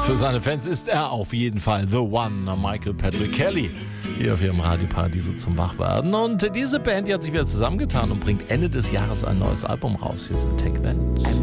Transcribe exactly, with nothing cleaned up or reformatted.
Für seine Fans ist er auf jeden Fall the one, Michael Patrick Kelly. Hier auf ihrem Radioparadiese zum Wachwerden. Und diese Band, die hat sich wieder zusammengetan und bringt Ende des Jahres ein neues Album raus. Hier sind Take That.